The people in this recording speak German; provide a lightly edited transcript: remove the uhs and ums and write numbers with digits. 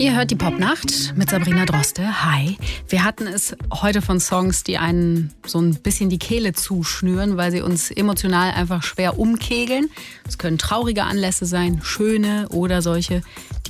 Ihr hört die Popnacht mit Sabrina Droste. Hi. Wir hatten es heute von Songs, die einen so ein bisschen die Kehle zuschnüren, weil sie uns emotional einfach schwer umkegeln. Es können traurige Anlässe sein, schöne oder solche,